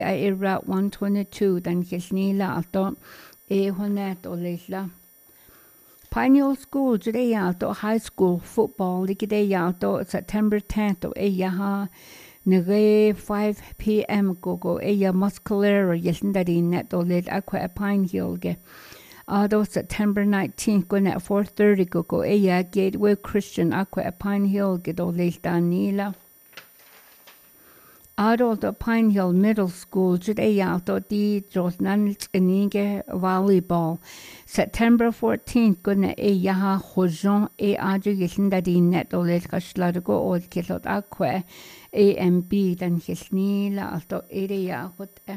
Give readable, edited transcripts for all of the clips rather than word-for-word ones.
Route 122 dan Kisnila alto honet o leisla. Pine Hill School today alto high school football ligide alto September 10th o yaha nere 5 p.m. go muscular yesindari net o led aqua Pine Hill ge. Although September 19th go at 4:30 go Gateway Christian aqua Pine Hill get o leisla. Adult Pine Hill Middle School today alto di Josnans inige volleyball. September 14th gonna yaha hojon aju yesindadi net o les kashlago o kilot aqua AMB dan hisnila alto area hot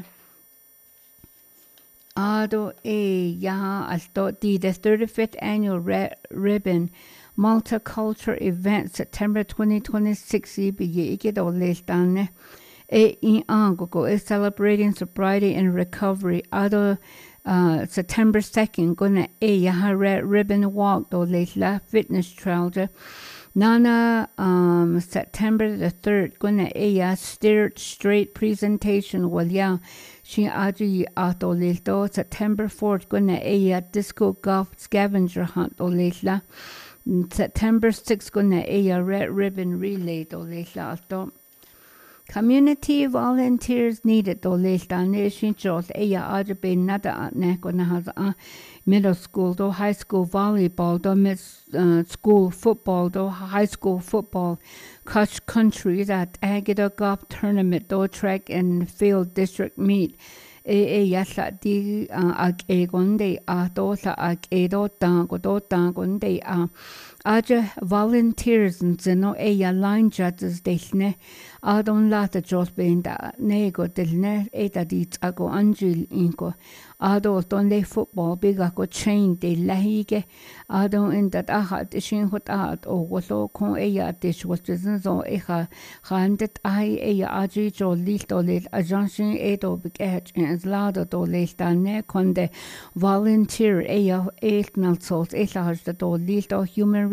Ado yaha alto the 35th annual ribbon multicultural event September 2026 be o les dane is celebrating sobriety and recovery. Other September 2nd, gonna yaha ribbon walk do leisla fitness trail. Nana September the 3rd, gonna steered straight presentation. Well, yeah, she aji ato leisdo. September 4th, gonna disco golf scavenger hunt do leisla. September 6th, gonna red ribbon relay do leisla alto. Community volunteers needed to list on nation shows ajabe nada nekona has middle school to high school volleyball to mid school football to high school football cross country that agita golf tournament to track and field district meet yasa di gonde to sa do tango Aja volunteers and zeno line judges desne adon lata jos benda nego delne dit ago angel inko ado don le football biga ko chain de lahige adon in that ahat ishin hot at o wolo kon dish was so handet aji jo listo le ajansin edo biget and lada do le stane konde volunteer nal souls has the do listo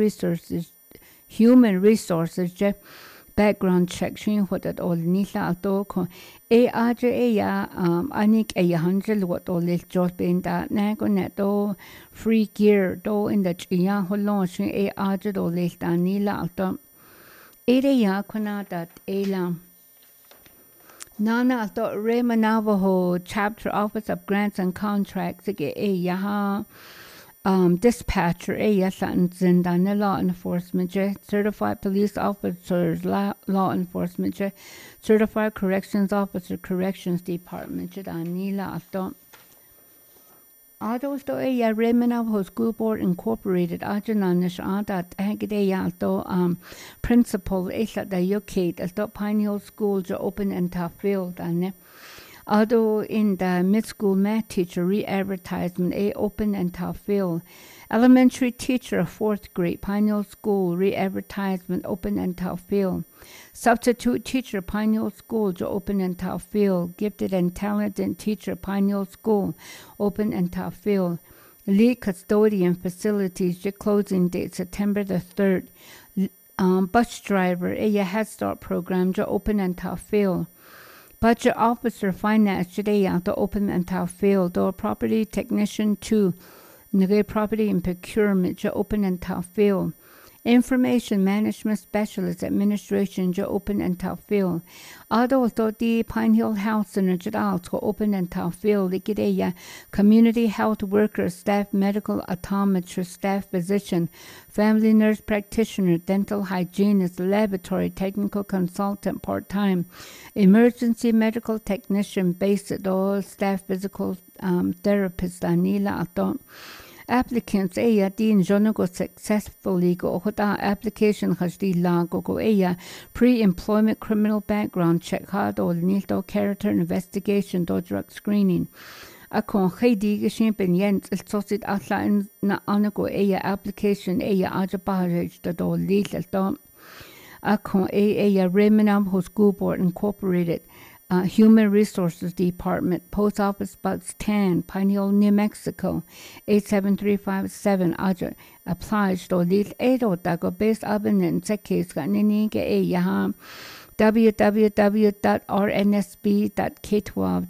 human resources je background check shin what at all nila to ko anik handle what all this job in that na go net do free gear do in the ya holon shin do les nila to ya kona that Nana to Navajo chapter office of grants and contracts yaha dispatcher and law enforcement certified police officers law enforcement certified corrections officer corrections department anila ato Ados to Navajo School Board Incorporated Ajananish adat agide principal da yokate as Pine Hill School to open and tough field and Although in the mid-school math teacher re-advertisement, open and tough field. Elementary teacher, 4th grade, Pine Hill School, re-advertisement, open and tough field. Substitute teacher, Pine Hill School, open and tough field. Gifted and talented teacher, Pine Hill School, open and tough field. Lead custodian facilities, closing date, September the 3rd. Bus driver, Head Start program, open and tough field. Budget officer finance today to open and tough field or property technician 2 property and procurement to open and tough field. Information management specialist administration to open and tough field. Although the Pine Hill Health Center to open and tough field. Community health worker, staff medical optometrist, staff physician, family nurse practitioner, dental hygienist, laboratory technical consultant part-time, emergency medical technician, basic staff physical therapist, Anila Aton. Applicants din jonago successfully go hota application has di lago go pre-employment criminal background check hard or nilto character investigation do drug screening. Akon heidi geshin ben jens il sosit atla na anago application ajabarage da do legal do. Akon Navajo School Board Incorporated. Human Resources Department, Post Office Box 10, Pine Hill, New Mexico, 87357. Aja applies to lead 8 dago based abandon sekis ganini yaha www.rnsb.k12